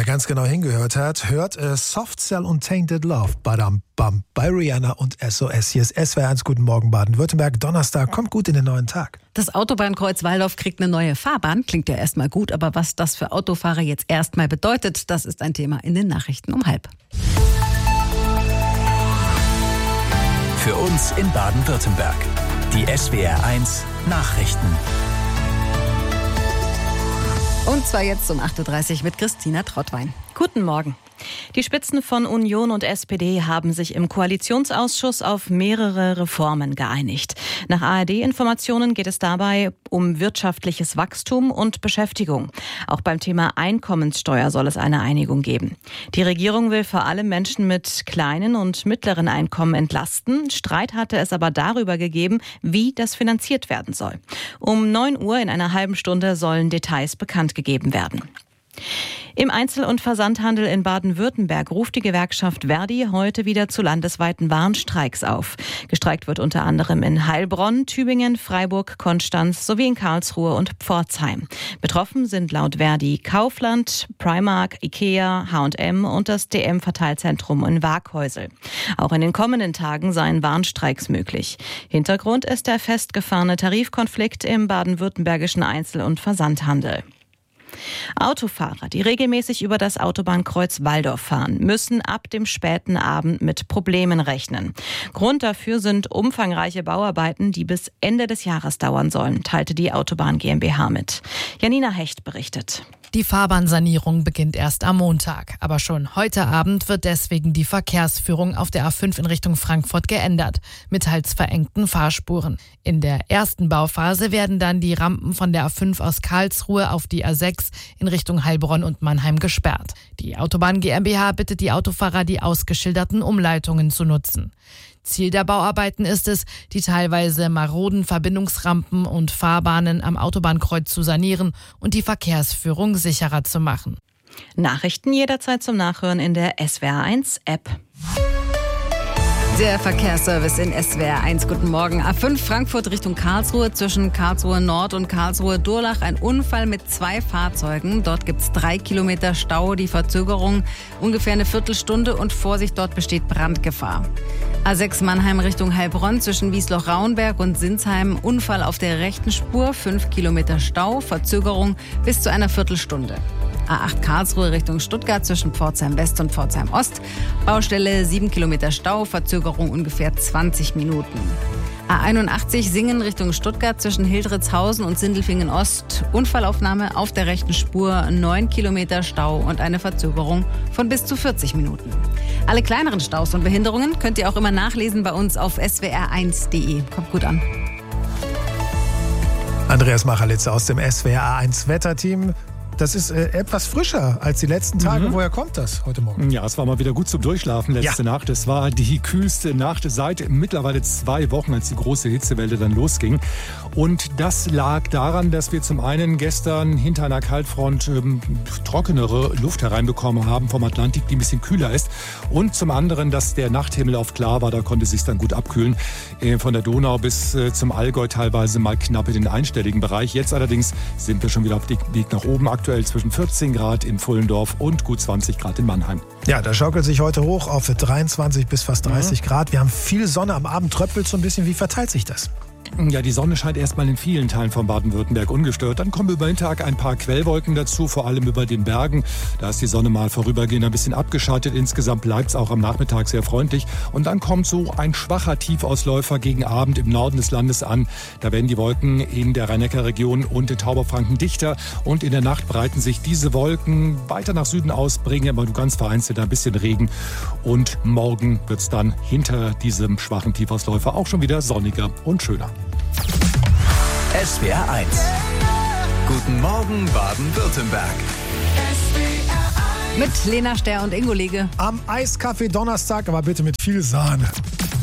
Wer ganz genau hingehört hat, hört Soft Cell und Tainted Love Badam Bam bei Rihanna und SOS. Hier ist SWR1. Guten Morgen Baden-Württemberg. Donnerstag, kommt gut in den neuen Tag. Das Autobahnkreuz Walldorf kriegt eine neue Fahrbahn. Klingt ja erstmal gut, aber was das für Autofahrer jetzt erstmal bedeutet, das ist ein Thema in den Nachrichten um 12:30. Für uns in Baden-Württemberg. Die SWR1 Nachrichten. Und zwar jetzt um 8:30 Uhr mit Christina Trottwein. Guten Morgen. Die Spitzen von Union und SPD haben sich im Koalitionsausschuss auf mehrere Reformen geeinigt. Nach ARD-Informationen geht es dabei um wirtschaftliches Wachstum und Beschäftigung. Auch beim Thema Einkommenssteuer soll es eine Einigung geben. Die Regierung will vor allem Menschen mit kleinen und mittleren Einkommen entlasten. Streit hatte es aber darüber gegeben, wie das finanziert werden soll. Um 9 Uhr in einer halben Stunde sollen Details bekannt gegeben werden. Im Einzel- und Versandhandel in Baden-Württemberg ruft die Gewerkschaft Verdi heute wieder zu landesweiten Warnstreiks auf. Gestreikt wird unter anderem in Heilbronn, Tübingen, Freiburg, Konstanz sowie in Karlsruhe und Pforzheim. Betroffen sind laut Verdi Kaufland, Primark, Ikea, H&M und das DM-Verteilzentrum in Waaghäusel. Auch in den kommenden Tagen seien Warnstreiks möglich. Hintergrund ist der festgefahrene Tarifkonflikt im baden-württembergischen Einzel- und Versandhandel. Autofahrer, die regelmäßig über das Autobahnkreuz Walldorf fahren, müssen ab dem späten Abend mit Problemen rechnen. Grund dafür sind umfangreiche Bauarbeiten, die bis Ende des Jahres dauern sollen, teilte die Autobahn GmbH mit. Janina Hecht berichtet. Die Fahrbahnsanierung beginnt erst am Montag. Aber schon heute Abend wird deswegen die Verkehrsführung auf der A5 in Richtung Frankfurt geändert, mit teils verengten Fahrspuren. In der ersten Bauphase werden dann die Rampen von der A5 aus Karlsruhe auf die A6 in Richtung Heilbronn und Mannheim gesperrt. Die Autobahn GmbH bittet die Autofahrer, die ausgeschilderten Umleitungen zu nutzen. Ziel der Bauarbeiten ist es, die teilweise maroden Verbindungsrampen und Fahrbahnen am Autobahnkreuz zu sanieren und die Verkehrsführung sicherer zu machen. Nachrichten jederzeit zum Nachhören in der SWR1-App. Der Verkehrsservice in SWR1. Guten Morgen. A5 Frankfurt Richtung Karlsruhe, zwischen Karlsruhe Nord und Karlsruhe Durlach ein Unfall mit 2 Fahrzeugen. Dort gibt es 3 Kilometer Stau, die Verzögerung ungefähr eine Viertelstunde und Vorsicht, dort besteht Brandgefahr. A6 Mannheim Richtung Heilbronn zwischen Wiesloch-Rauenberg und Sinsheim. Unfall auf der rechten Spur, 5 Kilometer Stau, Verzögerung bis zu einer Viertelstunde. A8 Karlsruhe Richtung Stuttgart zwischen Pforzheim West und Pforzheim Ost. Baustelle 7 Kilometer Stau, Verzögerung ungefähr 20 Minuten. A81 Singen Richtung Stuttgart zwischen Hildritzhausen und Sindelfingen Ost. Unfallaufnahme auf der rechten Spur, 9 Kilometer Stau und eine Verzögerung von bis zu 40 Minuten. Alle kleineren Staus und Behinderungen könnt ihr auch immer nachlesen bei uns auf swr1.de. Kommt gut an. Andreas Machalitze aus dem SWR1 Wetterteam. Das ist etwas frischer als die letzten Tage. Woher kommt das heute Morgen? Ja, es war mal wieder gut zum Durchschlafen letzte Nacht. Es war die kühlste Nacht seit mittlerweile 2 Wochen, als die große Hitzewelle dann losging. Und das lag daran, dass wir zum einen gestern hinter einer Kaltfront trockenere Luft hereinbekommen haben vom Atlantik, die ein bisschen kühler ist. Und zum anderen, dass der Nachthimmel auf klar war, da konnte es sich dann gut abkühlen. Von der Donau bis zum Allgäu teilweise mal knapp in den einstelligen Bereich. Jetzt allerdings sind wir schon wieder auf dem Weg nach oben. Aktuell zwischen 14 Grad in Pfullendorf und gut 20 Grad in Mannheim. Ja, da schaukelt sich heute hoch auf 23 bis fast 30 Grad. Wir haben viel Sonne, am Abend tröppelt so ein bisschen. Wie verteilt sich das? Ja, die Sonne scheint erstmal in vielen Teilen von Baden-Württemberg ungestört. Dann kommen über den Tag ein paar Quellwolken dazu, vor allem über den Bergen. Da ist die Sonne mal vorübergehend ein bisschen abgeschattet. Insgesamt bleibt es auch am Nachmittag sehr freundlich. Und dann kommt so ein schwacher Tiefausläufer gegen Abend im Norden des Landes an. Da werden die Wolken in der Rhein-Neckar-Region und in Tauberfranken dichter. Und in der Nacht breiten sich diese Wolken weiter nach Süden aus, bringen aber nur ganz vereinzelt ein bisschen Regen. Und morgen wird es dann hinter diesem schwachen Tiefausläufer auch schon wieder sonniger und schöner. SWR1. Guten Morgen Baden-Württemberg. Mit Lena Ster und Ingo Lege. Am Eiskaffee Donnerstag, aber bitte mit viel Sahne.